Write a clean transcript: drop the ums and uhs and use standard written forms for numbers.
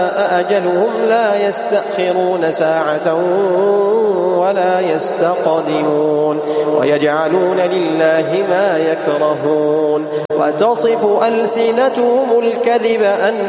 أجلهم لا يستأخرون ساعة ولا يستقدمون ويجعلون لله ما يكرهون وتصف ألسنتهم الكذب أن